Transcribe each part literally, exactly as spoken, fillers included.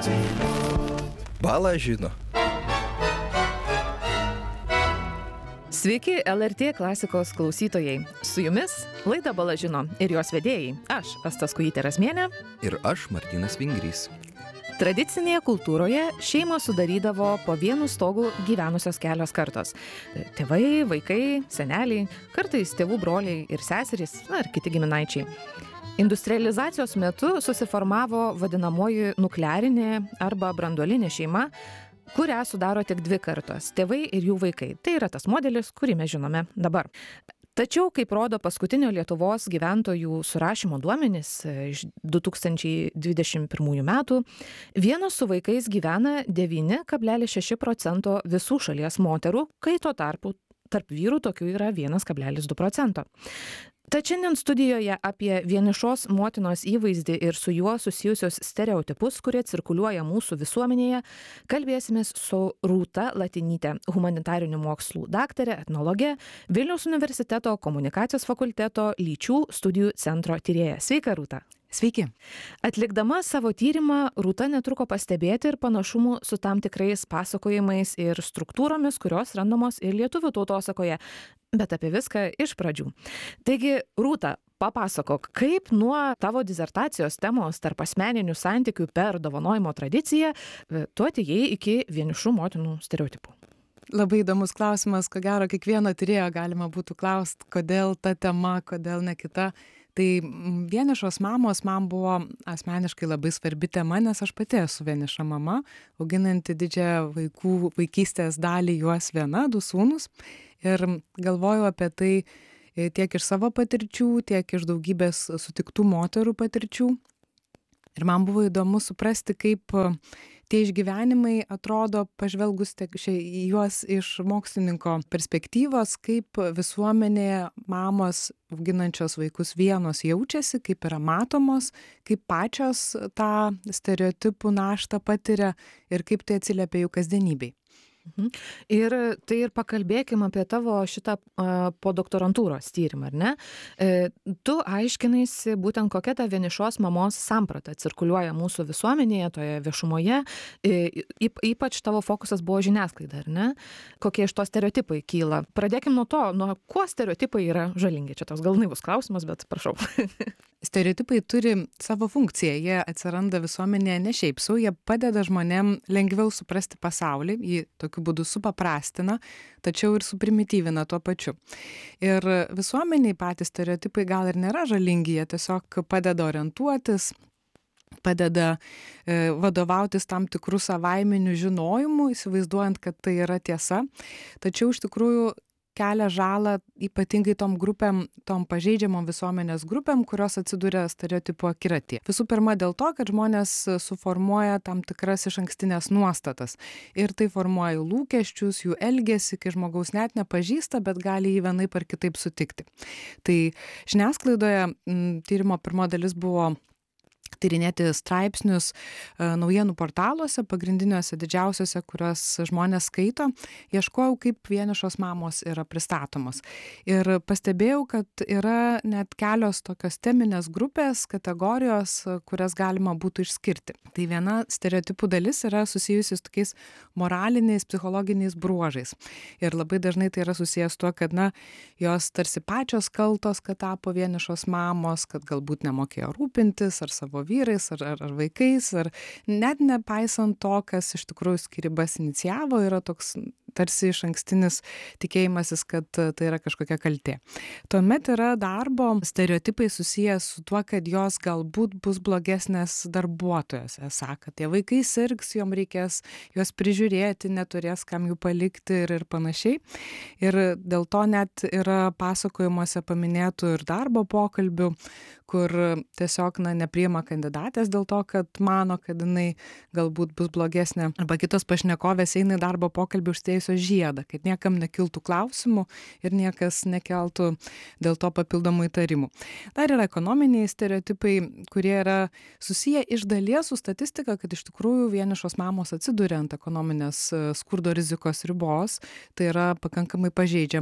Bala žino. Sveiki, L R T klasikos klausytojai. Su jumis laida Bala žino ir jos vedėjai. Aš, Asta Skujytė-Razmienė. Ir aš, Martynas Vingrys. Tradicinėje kultūroje šeimos sudarydavo po vienu stogu gyvenusios kelios kartos. Tėvai, vaikai, seneliai, kartais tėvų broliai ir seserys, ar kiti giminaičiai. Industrializacijos metu susiformavo vadinamoji nuklearinė arba branduolinė šeima, kurią sudaro tik dvi kartos – tėvai ir jų vaikai. Tai yra tas modelis, kurį mes žinome dabar. Tačiau, kaip rodo paskutinio Lietuvos gyventojų surašymo duomenys iš du tūkstančiai dvidešimt pirmųjų metų, vienos su vaikais gyvena devyni kablelis šeši procento visų šalies moterų, kai tuo tarpu tarp vyrų tokių yra vienas kablelis du procento. Tad šiandien studijoje apie vienišos motinos įvaizdį ir su juo susijusios stereotipus, kurie cirkuliuoja mūsų visuomenėje, kalbėsimės su Rūta Latinyte, humanitarinių mokslų daktarė, etnologė, Vilniaus universiteto komunikacijos fakulteto lyčių studijų centro tyrėja. Sveika, Rūta. Sveiki. Atlikdama savo tyrimą, Rūta netruko pastebėti ir panašumų su tam tikrais pasakojimais ir struktūromis, kurios randamos ir lietuvių tautosakoje, bet apie viską iš pradžių. Taigi, Rūta, papasakok, kaip nuo tavo disertacijos temos tarp asmeninių santykių per dovanojimo tradiciją tu atėjai iki vienišų motinų stereotipų? Labai įdomus klausimas, ko gero kiekvieno tyrėjo galima būtų klausti, kodėl ta tema, kodėl ne kita. Tai vienišos mamos man buvo asmeniškai labai svarbi tema, nes aš pati esu vieniša mama, auginanti didžiąją vaikų vaikystės dalį juos viena, du sūnus. Ir galvoju apie tai tiek iš savo patirčių, tiek iš daugybės sutiktų moterų patirčių. Ir man buvo įdomu suprasti, kaip tie išgyvenimai atrodo pažvelgus į juos iš mokslininko perspektyvos, kaip visuomenėje mamos auginančios vaikus vienos jaučiasi, kaip yra matomos, kaip pačios tą stereotipų naštą patiria ir kaip tai atsiliepia jų kasdienybei. Mhm. Ir tai ir pakalbėkim apie tavo šitą uh, podoktorantūros tyrimą, ar ne? E, tu aiškinaisi būtent kokia ta vienišos mamos samprata cirkuliuoja mūsų visuomenėje, toje viešumoje. E, ypač tavo fokusas buvo žiniasklaida, ar ne? Kokie iš to stereotipai kyla? Pradėkim nuo to, nuo kuo stereotipai yra žalingi. Čia toks gal naivus klausimas, bet prašau. Stereotipai turi savo funkciją, jie atsiranda visuomenėje ne šiaip sau, jie padeda žmonėm lengviau suprasti pasaulį, jį tokiu būdu supaprastina, tačiau ir suprimityvina tuo pačiu. Ir visuomeniai patys stereotipai gal ir nėra žalingi, jie tiesiog padeda orientuotis, padeda e, vadovautis tam tikrų savaiminių žinojimų, įsivaizduojant, kad tai yra tiesa, tačiau iš tikrųjų kelia žalą ypatingai tom grupėm, tom pažeidžiamom visuomenės grupėm, kurios atsiduria stereotipų akiratyje. Visų pirma dėl to, kad žmonės suformuoja tam tikras išankstinės nuostatas ir tai formuoja jų lūkesčius, jų elgesį, kai žmogaus net nepažįsta, bet gali jį vienaip ar kitaip sutikti. Tai žiniasklaidoje m, tyrimo pirmo dalis buvo tyrinėti straipsnius naujienų portaluose, pagrindiniuose didžiausiuose, kuriuos žmonės skaito, ieškojau, kaip vienišos mamos yra pristatomos. Ir pastebėjau, kad yra net kelios tokios teminės grupės, kategorijos, kurias galima būtų išskirti. Tai viena stereotipų dalis yra susijusi su tokiais moraliniais, psichologiniais bruožais. Ir labai dažnai tai yra susijęs tuo, kad na, jos tarsi pačios kaltos, kad tapo vienišos mamos, kad galbūt nemokėjo rūpintis ar savo vyrais, ar, ar, ar vaikais, ar net nepaisant to, kas iš tikrųjų skyrybas inicijavo, yra toks tarsi išankstinis tikėjimasis, kad tai yra kažkokia kaltė. Tuomet yra darbo stereotipai susijęs su tuo, kad jos galbūt bus blogesnės darbuotojos. Esą, kad tie vaikai sirgs, jom reikės juos prižiūrėti, neturės kam jų palikti ir, ir panašiai. Ir dėl to net yra pasakojimuose paminėtų ir darbo pokalbių, kur tiesiog na, nepriima kandidatės dėl to, kad mano, kad jinai galbūt bus blogesnė. Arba kitos pašnekovės eina į darbo pokalbį užsidėjusios žiedą, kad niekam nekiltų klausimų ir niekas nekeltų dėl to papildomų įtarimų. Dar yra ekonominiai stereotipai, kurie yra susiję iš dalies su statistika, kad iš tikrųjų vienišos mamos atsiduria ant ekonominės skurdo rizikos ribos, tai yra pakankamai pažeidžiama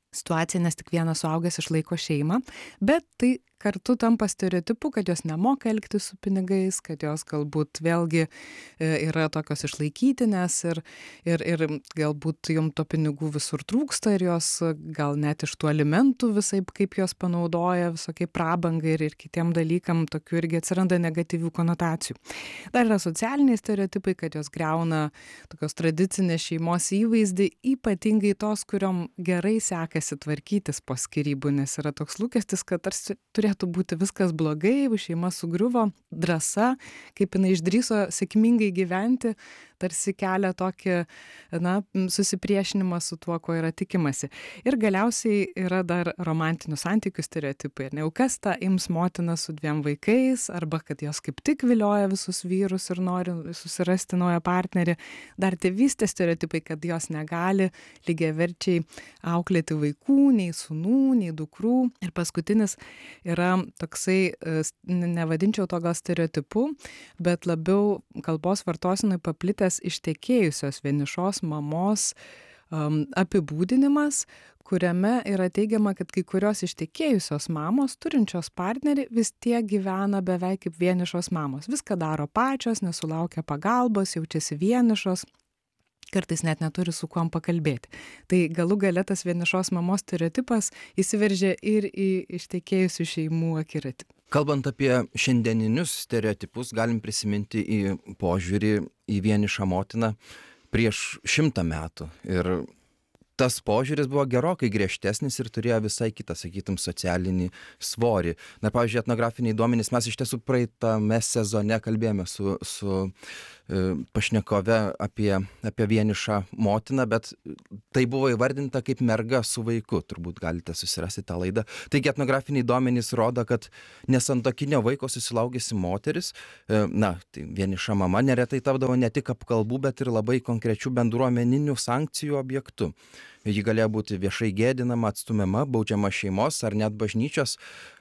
situacija, nes tik vienas suaugęs išlaiko šeimą, bet tai kartu tampa stereotipu, kad jos nemoka elgtis su pinigais, kad jos galbūt vėlgi e, yra tokios išlaikytinės ir, ir, ir galbūt jom to pinigų visur trūksta ir jos gal net iš tų alimentų visai kaip jos panaudoja visokiai prabangai ir, ir kitiem dalykam, tokių irgi atsiranda negatyvių konotacijų. Dar yra socialiniai stereotipai, kad jos griauna tokios tradicinės šeimos įvaizdį, ypatingai tos, kuriom gerai sekasi tvarkytis po skyrybų, nes yra toks lūkestis, kad tarsi turėtų būti viskas blogai, šeima sugriuvo, drąsa, kaip jinai išdrįso sėkmingai gyventi, tarsi kelia tokį, na, susipriešinimą su tuo, ko yra tikimasi. Ir galiausiai yra dar romantinių santykių stereotipai. Ne, jau kas ta ims motina su dviem vaikais, arba kad jos kaip tik vilioja visus vyrus ir nori susirasti naują partnerį. Dar tėvystės stereotipai, kad jos negali lygiaverčiai auklėti vaikų, nei sūnų, nei dukrų. Ir paskutinis yra toksai, nevadinčiau to gal stereotipu, bet labiau kalbos vartosenai paplitęs ištekėjusios vienišos mamos um, apibūdinimas, kuriame yra teigiama, kad kai kurios ištekėjusios mamos, turinčios partnerį, vis tiek gyvena beveik kaip vienišos mamos. Viską daro pačios, nesulaukia pagalbos, jaučiasi vienišos, kartais net neturi su kuom pakalbėti. Tai galų gale tas vienišos mamos stereotipas įsiveržia ir į ištekėjusių šeimų akiratį. Kalbant apie šiandieninius stereotipus, galim prisiminti į požiūrį į vienišą motiną prieš šimtą metų. Ir tas požiūris buvo gerokai griežtesnis ir turėjo visai kitą, sakytum, socialinį svorį. Na, pavyzdžiui, etnografiniai duomenys, mes iš tiesų praeitame sezone kalbėjome su, su e, pašnekove apie, apie vienišą motiną, bet tai buvo įvardinta kaip merga su vaiku, turbūt galite susirasti tą laidą. Taigi etnografiniai duomenys rodo, kad nesantuokinio vaiko susilaukusi moteris, e, na, tai vieniša mama neretai tapdavo ne tik apkalbų, bet ir labai konkrečių bendruomeninių sankcijų objektu. Ji galėjo būti viešai gėdinama, atstumiama, baudžiama šeimos ar net bažnyčios.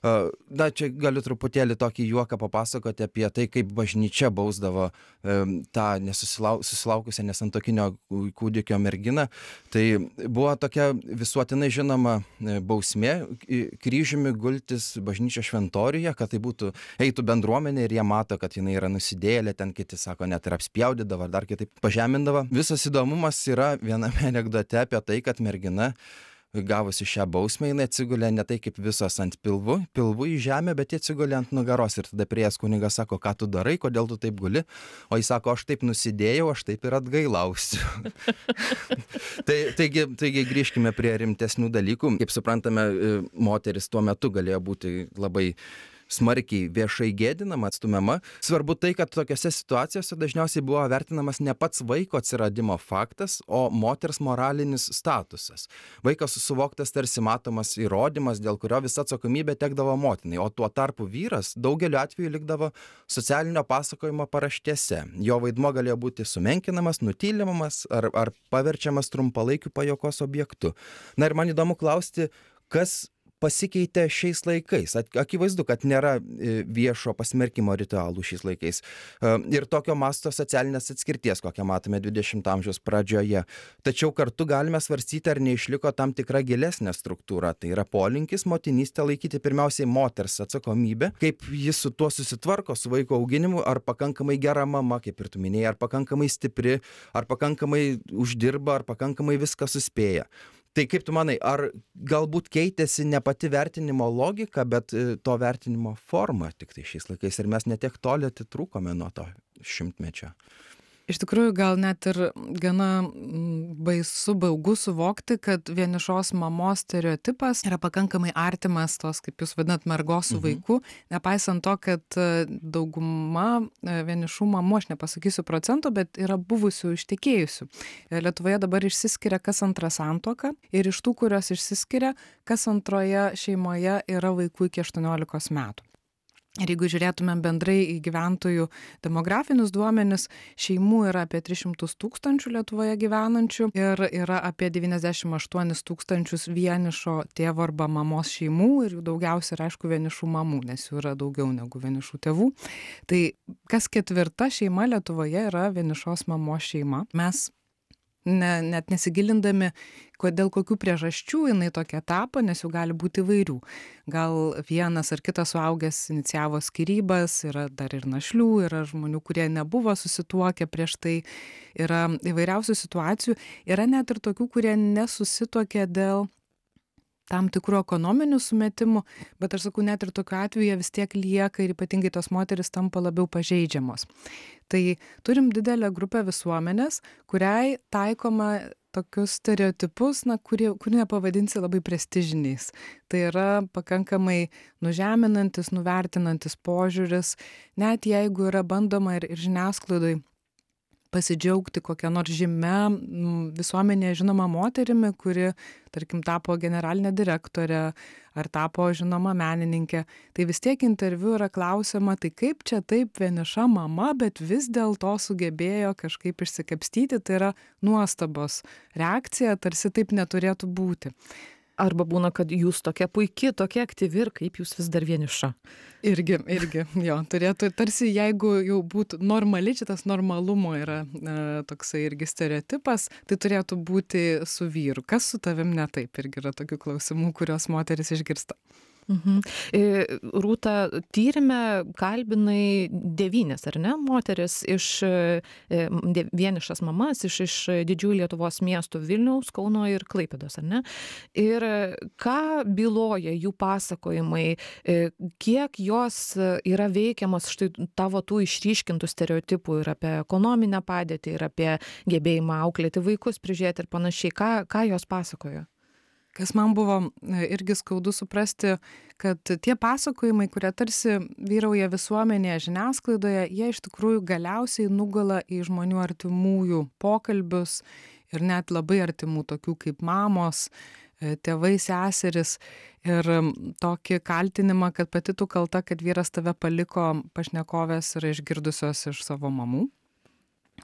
Na, čia galiu truputėlį tokį juoką papasakoti apie tai, kaip bažnyčia bausdavo tą nesusilaukusią nesantuokinio kūdikio merginą. Tai buvo tokia visuotinai žinoma bausmė kryžiumi gultis bažnyčios šventoriuje, kad tai būtų, eitų bendruomenė ir jie mato, kad jinai yra nusidėjėlė, ten kiti sako, net ir apspjaudydavo ar dar kitaip pažemindavo. Visas įdomumas yra viename anekdote apie tai, kad mergina, gavusi šią bausmę, jinai atsigulė ne tai kaip visos ant pilvų, pilvų į žemę, bet jie atsigulė ant nugaros. Ir tada prieėjęs kunigas sako, ką tu darai, kodėl tu taip guli? O jis sako, aš taip nusidėjau, aš taip ir atgailausiu. tai, taigi, taigi grįžkime prie rimtesnių dalykų. Kaip suprantame, moteris tuo metu galėjo būti labai smarkiai viešai gėdinama, atstumiama. Svarbu tai, kad tokiose situacijose dažniausiai buvo vertinamas ne pats vaiko atsiradimo faktas, o moters moralinis statusas. Vaikas suvoktas tarsi matomas įrodymas, dėl kurio visa atsakomybė tekdavo motinai, o tuo tarpu vyras daugeliu atveju likdavo socialinio pasakojimo paraštėse. Jo vaidmuo galėjo būti sumenkinamas, nutylimamas ar, ar paverčiamas trumpalaikiu pajokos objektu. Na ir man įdomu klausti, kas pasikeitė šiais laikais. Akivaizdu, kad nėra viešo pasmerkimo ritualų šiais laikais. Ir tokio masto socialinės atskirties, kokią matome dvidešimto amžiaus pradžioje. Tačiau kartu galime svarstyti, ar neišliko tam tikra gilesnė struktūra. Tai yra polinkis motinystę laikyti pirmiausiai moters atsakomybė, kaip jis su tuo susitvarko, su vaiko auginimu, ar pakankamai gera mama, kaip ir tu minėjai, ar pakankamai stipri, ar pakankamai uždirba, ar pakankamai viską suspėja. Tai kaip tu manai, ar galbūt keitėsi ne pati vertinimo logika, bet to vertinimo forma tik tai šiais laikais ir mes netiek toli atitrūkome nuo to šimtmečio? Iš tikrųjų, gal net ir gana baisu, baugu suvokti, kad vienišos mamos stereotipas yra pakankamai artimas tos, kaip jūs vadinat, mergos su vaiku, mhm. nepaisant to, kad dauguma vienišų mamų, aš nepasakysiu procento, bet yra buvusių ištekėjusių. Lietuvoje dabar išsiskiria kas antra santuoka ir iš tų, kurios išsiskiria, kas antroje šeimoje yra vaikų iki aštuoniolikos metų. Ir jeigu žiūrėtume bendrai į gyventojų demografinius duomenis, šeimų yra apie tris šimtus tūkstančių Lietuvoje gyvenančių ir yra apie devyniasdešimt aštuonis tūkstančius vienišo tėvo arba mamos šeimų ir jų daugiausia yra, aišku, vienišų mamų, nes jų yra daugiau negu vienišų tėvų. Tai kas ketvirta šeima Lietuvoje yra vienišos mamos šeima. Mes ne, net nesigilindami, dėl kokių priežasčių jinai tokia tapo, nes jų gali būti įvairių. Gal vienas ar kitas suaugęs inicijavo skyrybas, yra dar ir našlių, yra žmonių, kurie nebuvo susituokę prieš tai, yra įvairiausių situacijų, yra net ir tokių, kurie nesusituokė dėl tam tikrų ekonominių sumetimų, bet aš sakau, net ir tokiu atveju jie vis tiek lieka ir ypatingai tos moteris tampa labiau pažeidžiamos. Tai turim didelę grupę visuomenės, kuriai taikoma tokius stereotipus, na, kurie, kurių nepavadinsi labai prestižiniais. Tai yra pakankamai nužeminantis, nuvertinantis požiūris, net jeigu yra bandoma ir, ir žiniasklaidoj pasidžiaugti kokią nors žymę visuomenėje žinoma moterimi, kuri, tarkim, tapo generalinė direktorė ar tapo žinoma menininkė. Tai vis tiek interviu yra klausima, tai kaip čia taip vieniša mama, bet vis dėlto sugebėjo kažkaip išsikapstyti, tai yra nuostabos reakcija, tarsi taip neturėtų būti. Arba būna, kad jūs tokia puiki, tokia aktyvi ir kaip jūs vis dar vieniša. Irgi, irgi, jo, turėtų, tarsi jeigu jau būtų normali, šitas normalumo yra e, toksai irgi stereotipas, tai turėtų būti su vyru. Kas su tavim ne taip, irgi yra tokių klausimų, kurios moteris išgirsta. Mhm. Rūta, tyrime kalbinai devynias, ar ne, moteris iš vienišas mamas, iš, iš didžiųjų Lietuvos miestų Vilniaus, Kauno ir Klaipėdos, ar ne? Ir ką byloja jų pasakojimai, kiek jos yra veikiamas štai tavo tų išryškintų stereotipų ir apie ekonominę padėtį, ir apie gebėjimą auklėti vaikus, prižiūrėti ir panašiai. Ką, ką jos pasakojo? Kas man buvo irgi skaudu suprasti, kad tie pasakojimai, kurie tarsi vyrauja visuomenėje, žiniasklaidoje, jie iš tikrųjų galiausiai nugula į žmonių artimųjų pokalbius ir net labai artimų, tokių kaip mamos, tėvai, seseris, ir tokį kaltinimą, kad pati tu kalta, kad vyras tave paliko, pašnekovės yra išgirdusios iš savo mamų.